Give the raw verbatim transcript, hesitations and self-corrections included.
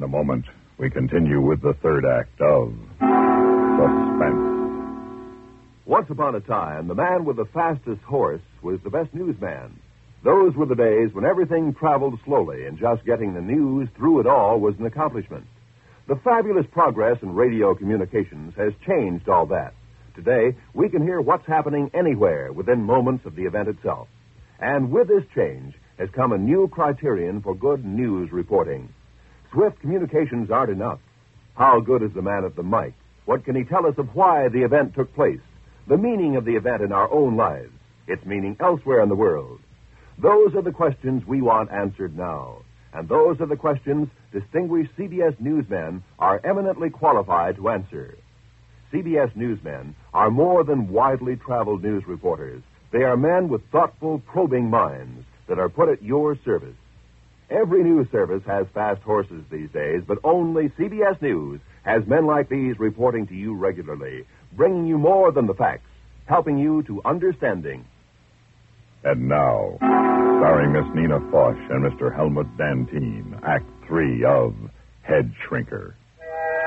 In a moment, we continue with the third act of Suspense. Once upon a time, the man with the fastest horse was the best newsman. Those were the days when everything traveled slowly, and just getting the news through it all was an accomplishment. The fabulous progress in radio communications has changed all that. Today, we can hear what's happening anywhere within moments of the event itself. And with this change has come a new criterion for good news reporting. Swift communications aren't enough. How good is the man at the mic? What can he tell us of why the event took place? The meaning of the event in our own lives? Its meaning elsewhere in the world? Those are the questions we want answered now. And those are the questions distinguished C B S newsmen are eminently qualified to answer. C B S newsmen are more than widely traveled news reporters. They are men with thoughtful, probing minds that are put at your service. Every news service has fast horses these days, but only C B S News has men like these reporting to you regularly, bringing you more than the facts, helping you to understanding. And now, starring Miss Nina Foch and Mister Helmut Dantine, Act Three of Head Shrinker.